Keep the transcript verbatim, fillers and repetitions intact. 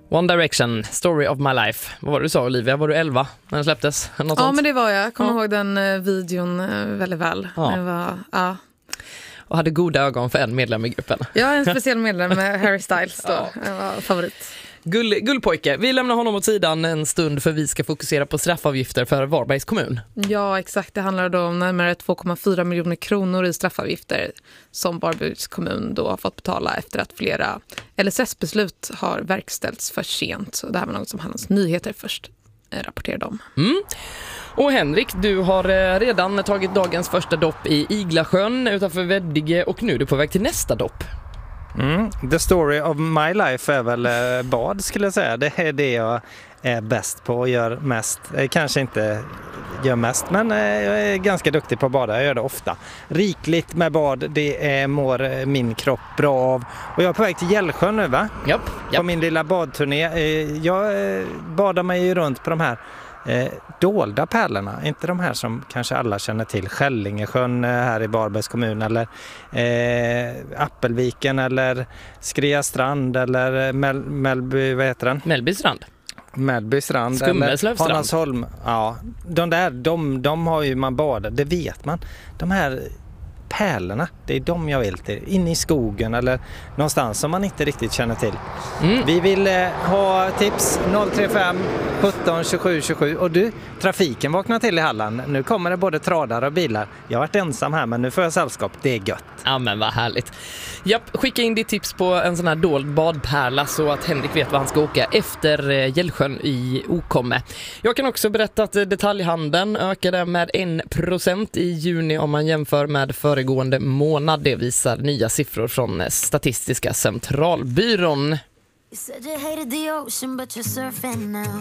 One Direction, Story of My Life. Vad var det du sa, Olivia? Var du elva när den släpptes? Något ja, sånt? men det var jag. Jag kommer ja. ihåg den uh, videon uh, väldigt väl. Ja. Den var, ja. Och hade goda ögon för en medlem i gruppen. Ja, en speciell medlem med Harry Styles då. Ja. Den var favorit. Gull, gullpojke, vi lämnar honom åt sidan en stund för vi ska fokusera på straffavgifter för Varbergs kommun. Ja, exakt. Det handlar då om närmare två komma fyra miljoner kronor i straffavgifter som Varbergs kommun då har fått betala efter att flera L S S-beslut har verkställts för sent. Så det här var något som Handels Nyheter först rapporterade om. Mm. Och Henrik, du har redan tagit dagens första dopp i Iglasjön utanför Veddige och nu är du på väg till nästa dopp. Mm. The story of my life är väl eh, bad skulle jag säga. Det är det jag är bäst på och gör mest. Jag kanske inte gör mest, men eh, jag är ganska duktig på att bada. Jag gör det ofta. Rikligt med bad, det är, mår min kropp bra av. Och jag är på väg till Gällsjön nu, va? Japp, japp. På min lilla badturné. Eh, jag eh, badar mig ju runt på de här Eh, dolda pärlorna, inte de här som kanske alla känner till, Skällingesjön eh, här i Varbergs kommun eller eh, Appelviken eller Skriastrand eller Mel- Melby, vad heter den? Mellby strand. Mellby strand Skummeslövstrand. eller Hanasholm. Ja, de där, de, de har ju man badat, det vet man. De här pärlorna, det är de jag vill till. In i skogen eller någonstans som man inte riktigt känner till. Mm. Vi vill eh, ha tips noll tre fem sjutton tjugosju tjugosju. Och du, trafiken vaknar till i Halland. Nu kommer det både tradare och bilar. Jag har varit ensam här men nu får jag sällskap. Det är gött. Ja men vad härligt. Japp, skicka in ditt tips på en sån här dold badpärla så att Henrik vet vad han ska åka efter Gällsjön i Okomme. Jag kan också berätta att detaljhandeln ökade med en procent i juni om man jämför med föregående månad. Det visar nya siffror från Statistiska centralbyrån.